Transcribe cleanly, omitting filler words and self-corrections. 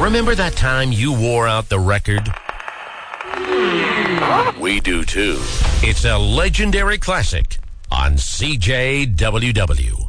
Remember that time you wore out the record? We do too. It's a legendary classic on CJWW.